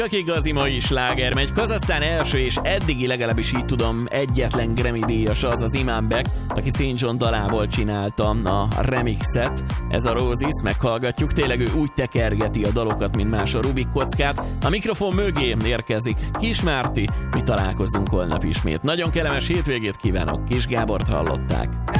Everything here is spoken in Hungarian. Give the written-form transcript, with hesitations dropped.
Csak igazi mai sláger megy. Kazahsztán első és eddigi, legalábbis így tudom, egyetlen Grammy-díjas az Iman Beck, aki St. John dalából csinálta a remixet. Ez a Roses, meghallgatjuk. Tényleg ő úgy tekergeti a dalokat, mint más a Rubik kockát. A mikrofon mögé érkezik Kis Márti. Mi találkozunk holnap ismét. Nagyon kellemes hétvégét kívánok. Kis Gábort hallották.